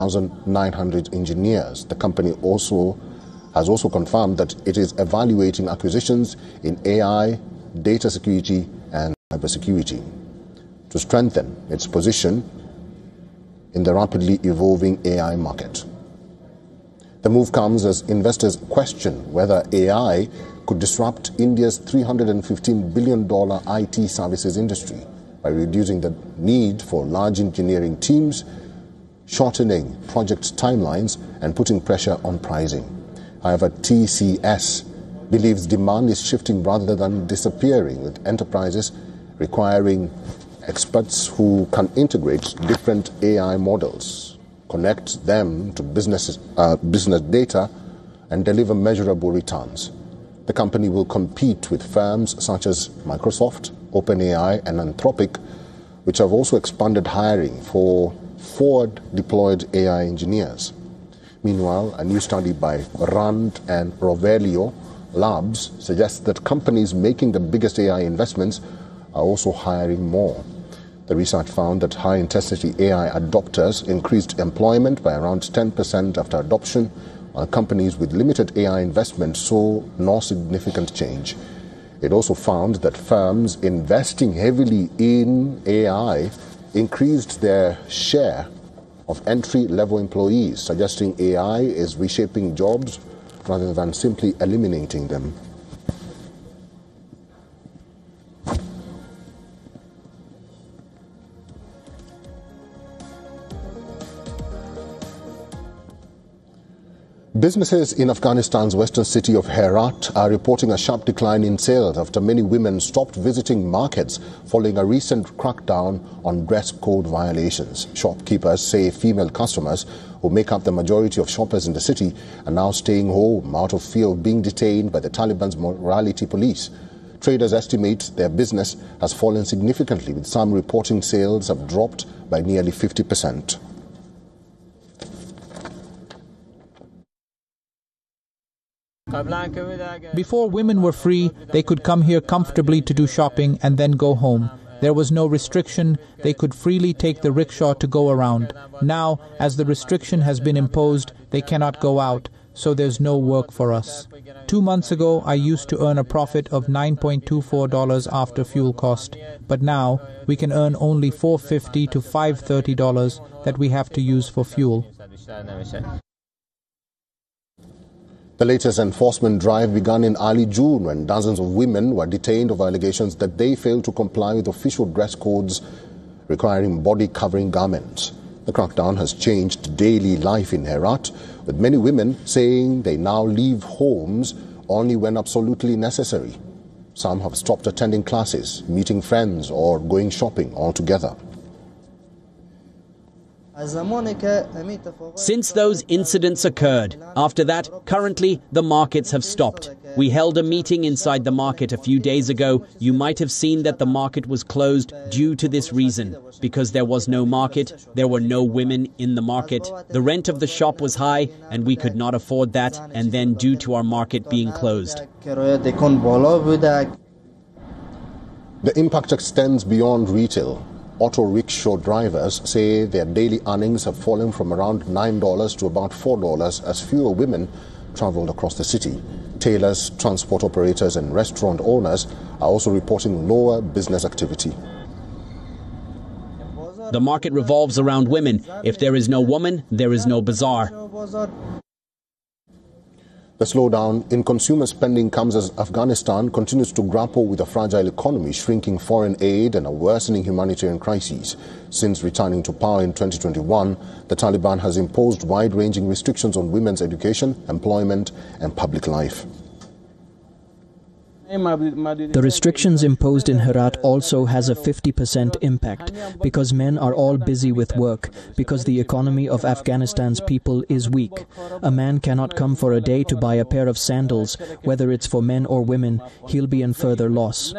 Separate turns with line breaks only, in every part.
1,900 engineers. The company has also confirmed that it is evaluating acquisitions in AI, data security and cybersecurity to strengthen its position in the rapidly evolving AI market. The move comes as investors question whether AI could disrupt India's $315 billion IT services industry by reducing the need for large engineering teams, shortening project timelines and putting pressure on pricing. However, TCS believes demand is shifting rather than disappearing, with enterprises requiring experts who can integrate different AI models, connect them to business data and deliver measurable returns. The company will compete with firms such as Microsoft, OpenAI and Anthropic, which have also expanded hiring for forward-deployed AI engineers. Meanwhile, a new study by Rand and Rovelio Labs suggests that companies making the biggest AI investments are also hiring more. The research found that high-intensity AI adopters increased employment by around 10% after adoption, while companies with limited AI investment saw no significant change. It also found that firms investing heavily in AI increased their share of entry-level employees, suggesting AI is reshaping jobs rather than simply eliminating them. Businesses in Afghanistan's western city of Herat are reporting a sharp decline in sales after many women stopped visiting markets following a recent crackdown on dress code violations. Shopkeepers say female customers, who make up the majority of shoppers in the city, are now staying home out of fear of being detained by the Taliban's morality police. Traders estimate their business has fallen significantly, with some reporting sales have dropped by nearly 50%.
Before women were free, they could come here comfortably to do shopping and then go home. There was no restriction. They could freely take the rickshaw to go around. Now, as the restriction has been imposed, they cannot go out, so there's no work for us. 2 months ago, I used to earn a profit of $9.24 after fuel cost, but now we can earn only $4.50 to $5.30 that we have to use for fuel.
The latest enforcement drive began in early June when dozens of women were detained over allegations that they failed to comply with official dress codes requiring body-covering garments. The crackdown has changed daily life in Herat, with many women saying they now leave homes only when absolutely necessary. Some have stopped attending classes, meeting friends, or going shopping altogether.
Since those incidents occurred, after that, currently, the markets have stopped. We held a meeting inside the market a few days ago. You might have seen that the market was closed due to this reason. Because there was no market, there were no women in the market. The rent of the shop was high, and we could not afford that, and then due to our market being closed.
The impact extends beyond retail. Auto rickshaw drivers say their daily earnings have fallen from around $9 to about $4 as fewer women traveled across the city. Tailors, transport operators and restaurant owners are also reporting lower business activity.
The market revolves around women. If there is no woman, there is no bazaar.
The slowdown in consumer spending comes as Afghanistan continues to grapple with a fragile economy, shrinking foreign aid and a worsening humanitarian crisis. Since returning to power in 2021, the Taliban has imposed wide-ranging restrictions on women's education, employment and public life.
The restrictions imposed in Herat also has a 50% impact because men are all busy with work, because the economy of Afghanistan's people is weak. A man cannot come for a day to buy a pair of sandals, whether it's for men or women. He'll be in further loss.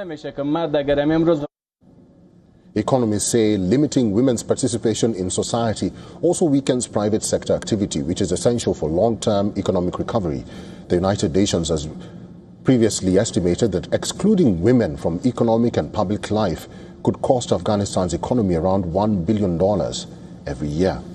Economists say limiting women's participation in society also weakens private sector activity, which is essential for long-term economic recovery. The United Nations has previously estimated that excluding women from economic and public life could cost Afghanistan's economy around $1 billion every year.